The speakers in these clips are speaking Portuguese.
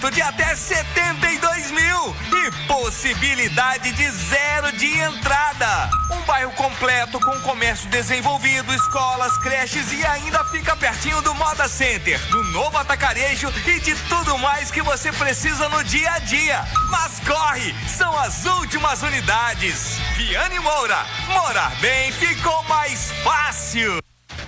financiamento de até 72 mil e possibilidade de 0 de entrada. Um bairro completo com comércio desenvolvido, escolas, creches e ainda fica pertinho do Moda Center, do novo atacarejo e de tudo mais que você precisa no dia a dia. Mas corre, são as últimas unidades. Viane Moura, morar bem ficou mais fácil.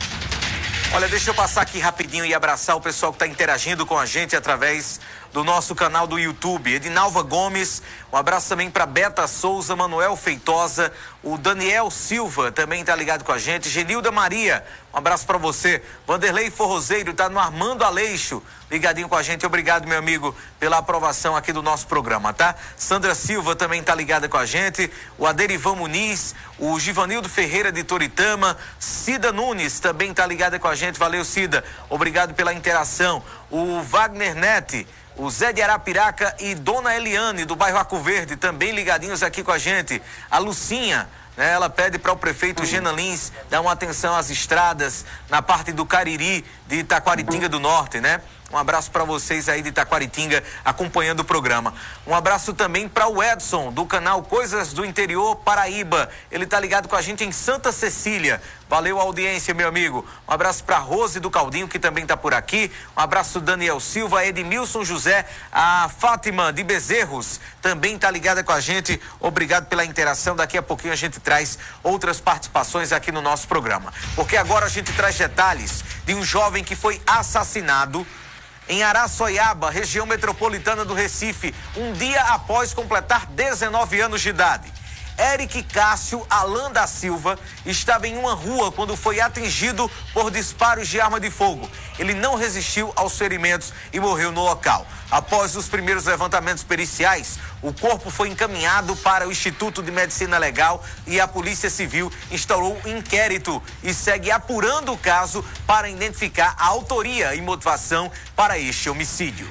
Olha, deixa eu passar aqui rapidinho e abraçar o pessoal que está interagindo com a gente através do nosso canal do YouTube. Edinalva Gomes, um abraço também para Beta Souza, Manuel Feitosa, o Daniel Silva também está ligado com a gente, Genilda Maria, um abraço para você. Vanderlei Forrozeiro está no Armando Aleixo, ligadinho com a gente. Obrigado, meu amigo, pela aprovação aqui do nosso programa, tá? Sandra Silva também está ligada com a gente, o Aderivan Muniz, o Givanildo Ferreira de Toritama, Cida Nunes também está ligada com a gente. Valeu, Cida, obrigado pela interação. O Wagner Nete, o Zé de Arapiraca e Dona Eliane do bairro Arco Verde também ligadinhos aqui com a gente. A Lucinha, né, ela pede para o prefeito Genan Lins dar uma atenção às estradas na parte do Cariri de Itaquaritinga do Norte, né? Um abraço para vocês aí de Itaquaritinga acompanhando o programa. Um abraço também para o Edson do canal Coisas do Interior Paraíba. Ele tá ligado com a gente em Santa Cecília. Valeu a audiência, meu amigo. Um abraço para Rose do Caldinho, que também tá por aqui. Um abraço Daniel Silva, Edmilson José, a Fátima de Bezerros também tá ligada com a gente. Obrigado pela interação. Daqui a pouquinho a gente traz outras participações aqui no nosso programa. Porque agora a gente traz detalhes de um jovem que foi assassinado em Araçoiaba, região metropolitana do Recife, um dia após completar 19 anos de idade. Eric Cássio Alan da Silva estava em uma rua quando foi atingido por disparos de arma de fogo. Ele não resistiu aos ferimentos e morreu no local. Após os primeiros levantamentos periciais, o corpo foi encaminhado para o Instituto de Medicina Legal e a Polícia Civil instaurou um inquérito e segue apurando o caso para identificar a autoria e motivação para este homicídio.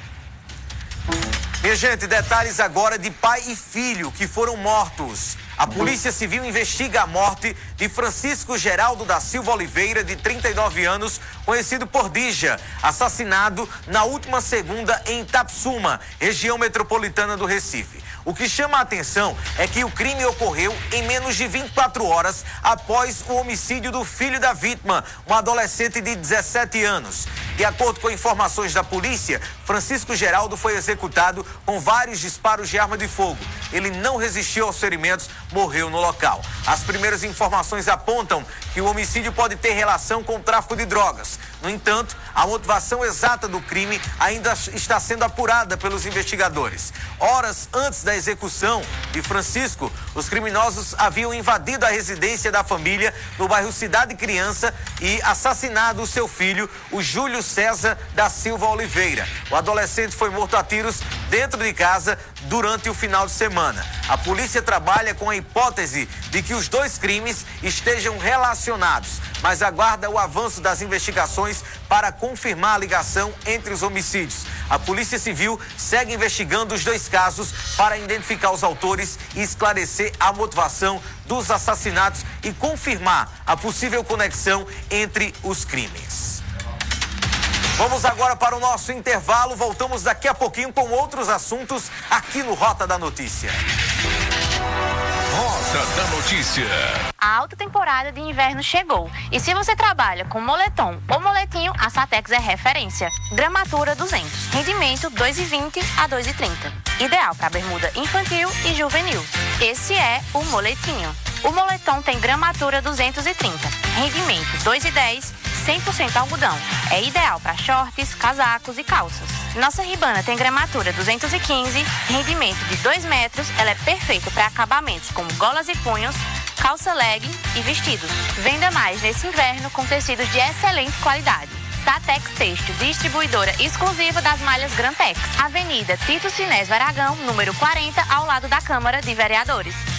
Minha gente, detalhes agora de pai e filho que foram mortos. A Polícia Civil investiga a morte de Francisco Geraldo da Silva Oliveira, de 39 anos, conhecido por Dija, assassinado na última segunda em Itapsuma, região metropolitana do Recife. O que chama a atenção é que o crime ocorreu em menos de 24 horas após o homicídio do filho da vítima, um adolescente de 17 anos. De acordo com informações da polícia, Francisco Geraldo foi executado com vários disparos de arma de fogo. Ele não resistiu aos ferimentos, morreu no local. As primeiras informações apontam que o homicídio pode ter relação com o tráfico de drogas. No entanto, a motivação exata do crime ainda está sendo apurada pelos investigadores. Horas antes da execução de Francisco, os criminosos haviam invadido a residência da família no bairro Cidade Criança e assassinado o seu filho, o Júlio César da Silva Oliveira. O adolescente foi morto a tiros dentro de casa durante o final de semana. A polícia trabalha com a hipótese de que os dois crimes estejam relacionados, mas aguarda o avanço das investigações para confirmar a ligação entre os homicídios. A Polícia Civil segue investigando os dois casos para identificar os autores e esclarecer a motivação dos assassinatos e confirmar a possível conexão entre os crimes. Vamos agora para o nosso intervalo. Voltamos daqui a pouquinho com outros assuntos aqui no Rota da Notícia. Rota da Notícia. A alta temporada de inverno chegou. E se você trabalha com moletom ou moletinho, a Satex é referência. Gramatura 200. Rendimento 2,20 a 2,30. Ideal para bermuda infantil e juvenil. Esse é o moletinho. O moletom tem gramatura 230. Rendimento 2,10. 100% algodão. É ideal para shorts, casacos e calças. Nossa Ribana tem gramatura 215, rendimento de 2 metros. Ela é perfeita para acabamentos como golas e punhos, calça legging e vestidos. Venda mais nesse inverno com tecidos de excelente qualidade. Satex Têxtil, distribuidora exclusiva das malhas Grantex. Avenida Tito Sinésio Aragão, número 40, ao lado da Câmara de Vereadores.